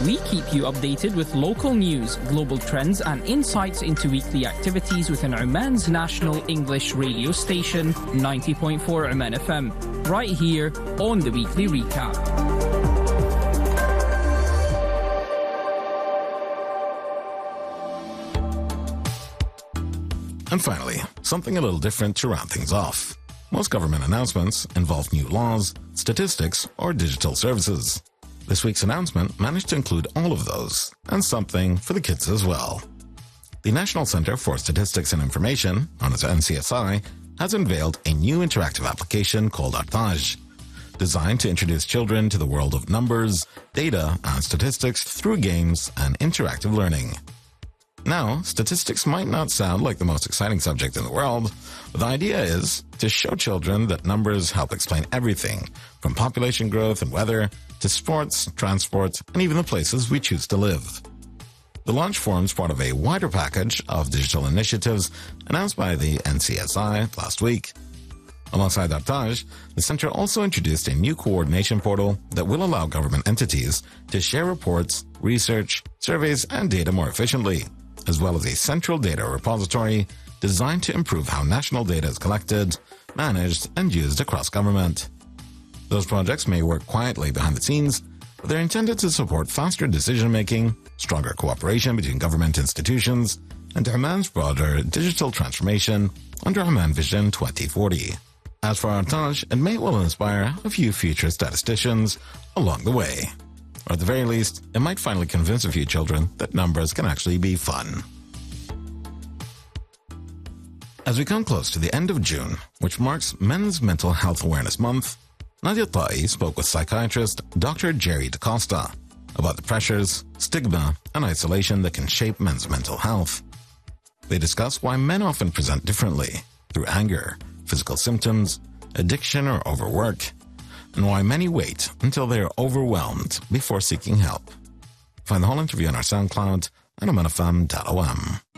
We keep you updated with local news, global trends, and insights into weekly activities within Oman's national English radio station, 90.4 Oman FM, right here on the Weekly Recap. And finally, something a little different to round things off. Most government announcements involve new laws, statistics, or digital services. This week's announcement managed to include all of those, and something for the kids as well. The National Center for Statistics and Information, known as NCSI, has unveiled a new interactive application called Artaj, designed to introduce children to the world of numbers, data, and statistics through games and interactive learning. Now, statistics might not sound like the most exciting subject in the world, but the idea is to show children that numbers help explain everything, from population growth and weather to sports, transport, and even the places we choose to live. The launch forms part of a wider package of digital initiatives announced by the NCSI last week. Alongside Artaj, the center also introduced a new coordination portal that will allow government entities to share reports, research, surveys, and data more efficiently, as well as a central data repository designed to improve how national data is collected, managed, and used across government. Those projects may work quietly behind the scenes, but they're intended to support faster decision-making, stronger cooperation between government institutions, and Oman's broader digital transformation under Oman Vision 2040. As for Artaj, it may well inspire a few future statisticians along the way. Or at the very least, it might finally convince a few children that numbers can actually be fun. As we come close to the end of June, which marks Men's Mental Health Awareness Month, Nadia Ta'i spoke with psychiatrist Dr. Jerry DaCosta about the pressures, stigma, and isolation that can shape men's mental health. They discuss why men often present differently through anger, physical symptoms, addiction, or overwork, and why many wait until they are overwhelmed before seeking help. Find the whole interview on our SoundCloud at omanfm.om.